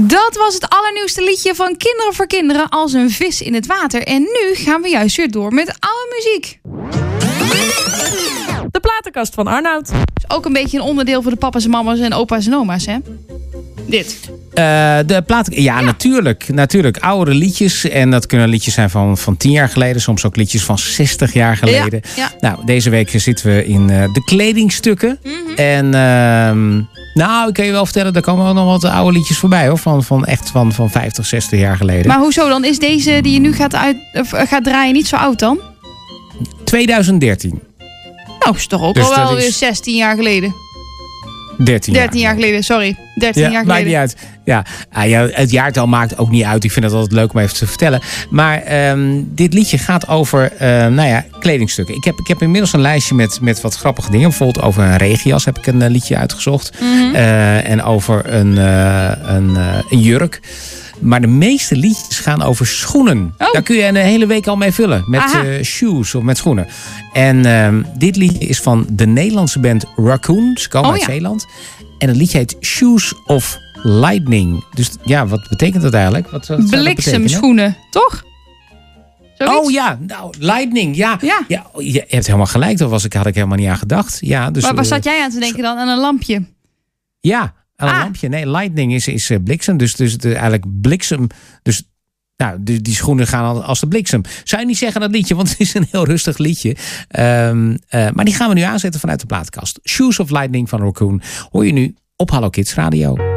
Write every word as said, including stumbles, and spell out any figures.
Dat was het allernieuwste liedje van Kinderen voor Kinderen als een vis in het water. En nu gaan we juist weer door met oude muziek. De platenkast van Arnoud. Is ook een beetje een onderdeel voor de papa's en mama's en opa's en oma's, hè? Dit. Uh, de plaat, ja, ja, natuurlijk. Natuurlijk. Oudere liedjes. En dat kunnen liedjes zijn van, van tien jaar geleden. Soms ook liedjes van zestig jaar geleden. Ja, ja. Nou, deze week zitten we in uh, de kledingstukken. Mm-hmm. En uh, nou, ik kan je wel vertellen, daar komen ook nog wat oude liedjes voorbij, hoor. Van, van echt van, van vijftig, zestig jaar geleden. Maar hoezo dan? Is deze die je nu gaat, uit, uh, gaat draaien niet zo oud dan? twintig dertien. Nou, is toch ook dus al wel is... zestien jaar geleden. dertien jaar, dertien jaar geleden, sorry. dertien ja, jaar geleden. Maakt niet uit. Ja. Ah, ja, het jaartal maakt ook niet uit. Ik vind het altijd leuk om even te vertellen. Maar um, dit liedje gaat over uh, nou ja, kledingstukken. Ik heb, ik heb inmiddels een lijstje met, met wat grappige dingen. Bijvoorbeeld over een regenjas heb ik een uh, liedje uitgezocht. Mm-hmm. Uh, en over een, uh, een, uh, een jurk. Maar de meeste liedjes gaan over schoenen. Oh. Daar kun je een hele week al mee vullen. Met uh, shoes of met schoenen. En uh, dit liedje is van de Nederlandse band Raccoon. Ze komen oh, uit ja. Zeeland. En het liedje heet Shoes of Lightning. Dus ja, wat betekent dat eigenlijk? Wat, wat bliksemschoenen, toch? Zoiets? Oh ja, nou, Lightning. Ja, ja. ja, je hebt helemaal gelijk. Daar was ik, had ik helemaal niet aan gedacht. Ja, dus, maar waar uh, zat jij aan te denken dan? Aan een lampje? Ja, aan een ah. lampje. Nee, Lightning is, is uh, bliksem. Dus, dus uh, eigenlijk bliksem. Dus nou, die, die schoenen gaan als de bliksem. Zou je niet zeggen dat liedje, want het is een heel rustig liedje. Um, uh, maar die gaan we nu aanzetten vanuit de plaatkast. Shoes of Lightning van Raccoon hoor je nu op Hallo Kids Radio.